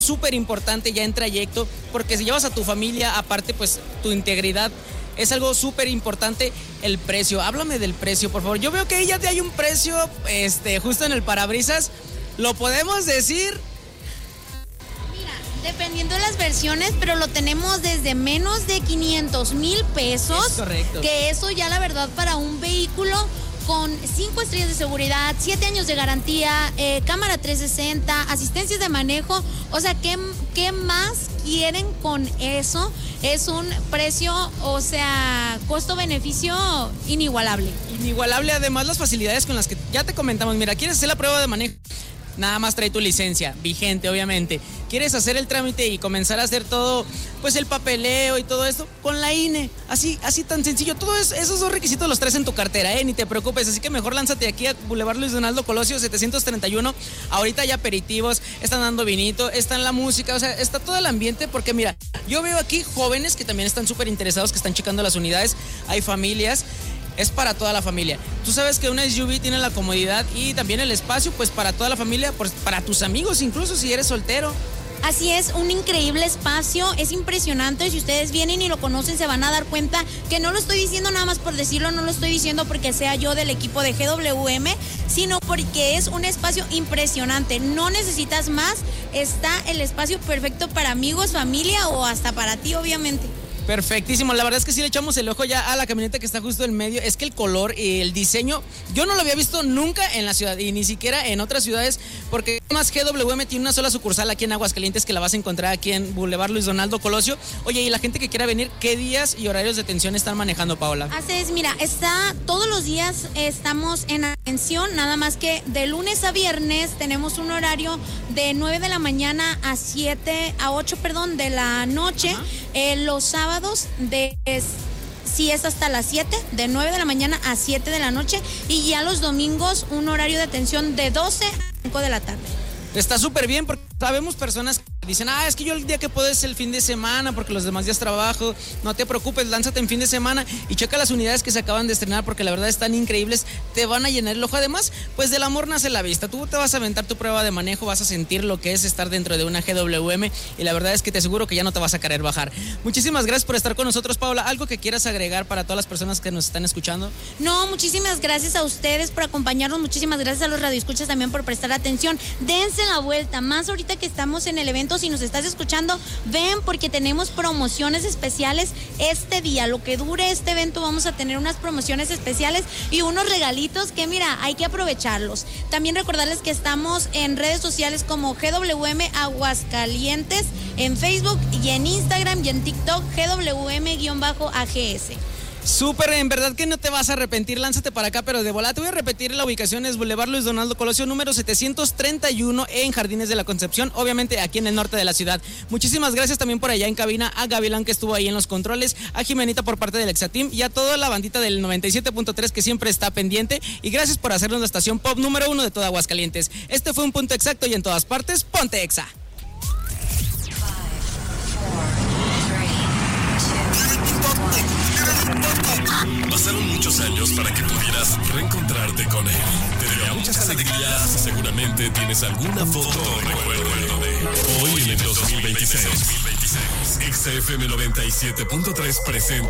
súper importante ya en trayecto, porque si llevas a tu familia, aparte pues tu integridad es algo súper importante. El precio, háblame del precio, por favor. Yo veo que ya te hay un precio justo en el parabrisas, ¿lo podemos decir? Mira, dependiendo de las versiones, pero lo tenemos desde menos de 500,000 pesos. Es correcto. Que eso ya la verdad para un vehículo con 5 estrellas de seguridad, 7 años de garantía, cámara 360, asistencias de manejo. O sea, ¿qué más quieren con eso? Es un precio, o sea, costo-beneficio inigualable. Inigualable, además las facilidades con las que ya te comentamos. Mira, ¿quieres hacer la prueba de manejo? Nada más trae tu licencia, vigente obviamente. ¿Quieres hacer el trámite y comenzar a hacer todo, pues el papeleo y todo esto? Con la INE, así tan sencillo. Todos esos dos requisitos los traes en tu cartera, ni te preocupes. Así que mejor lánzate aquí a Boulevard Luis Donaldo Colosio 731. Ahorita hay aperitivos, están dando vinito, está en la música, o sea, está todo el ambiente. Porque mira, yo veo aquí jóvenes que también están súper interesados, que están checando las unidades. Hay familias. Es para toda la familia. Tú sabes que una SUV tiene la comodidad y también el espacio, pues para toda la familia, pues para tus amigos, incluso si eres soltero. Así es, un increíble espacio, es impresionante. Si ustedes vienen y lo conocen, se van a dar cuenta que no lo estoy diciendo nada más por decirlo, no lo estoy diciendo porque sea yo del equipo de GWM, sino porque es un espacio impresionante. No necesitas más, está el espacio perfecto para amigos, familia o hasta para ti, obviamente. Perfectísimo, la verdad es que sí le echamos el ojo ya a la camioneta que está justo en medio. Es que el color y el diseño, yo no lo había visto nunca en la ciudad y ni siquiera en otras ciudades, porque además GWM tiene una sola sucursal aquí en Aguascalientes que la vas a encontrar aquí en Boulevard Luis Donaldo Colosio. Oye, y la gente que quiera venir, ¿qué días y horarios de atención están manejando, Paola? Así es, mira, todos los días estamos en atención, nada más que de lunes a viernes tenemos un horario de 9 de la mañana a 8 de la noche. Los sábados sí es hasta las 7, de 9 de la mañana a 7 de la noche, y ya los domingos un horario de atención de 12 a 5 de la tarde. Está súper bien porque sabemos personas que dicen, es que yo el día que puedo es el fin de semana porque los demás días trabajo. No te preocupes, lánzate en fin de semana y checa las unidades que se acaban de estrenar porque la verdad están increíbles, te van a llenar el ojo. Además, pues del amor nace la vista. Tú te vas a aventar tu prueba de manejo, vas a sentir lo que es estar dentro de una GWM y la verdad es que te aseguro que ya no te vas a querer bajar. Muchísimas gracias por estar con nosotros, Paola. ¿Algo que quieras agregar para todas las personas que nos están escuchando? No, muchísimas gracias a ustedes por acompañarnos, muchísimas gracias a los radioescuchas también por prestar atención. Dense la vuelta, más ahorita que estamos en el evento. Si nos estás escuchando, ven porque tenemos promociones especiales este día. Lo que dure este evento vamos a tener unas promociones especiales y unos regalitos que mira, hay que aprovecharlos. También recordarles que estamos en redes sociales como GWM Aguascalientes, en Facebook y en Instagram y en TikTok GWM-AGS. Súper, en verdad que no te vas a arrepentir, lánzate para acá, pero de volada. Te voy a repetir, la ubicación es Boulevard Luis Donaldo Colosio, número 731 en Jardines de la Concepción, obviamente aquí en el norte de la ciudad. Muchísimas gracias también por allá en cabina a Gavilán que estuvo ahí en los controles, a Jimenita por parte del Exateam y a toda la bandita del 97.3 que siempre está pendiente, y gracias por hacernos la estación pop número 1 de toda Aguascalientes. Este fue un punto exacto y en todas partes, ponte Exa. Pasaron muchos años para que pudieras reencontrarte con él. Te dio muchas alegrías. Seguramente tienes alguna foto o recuerdo de hoy en el 2026. XFM 97.3 presenta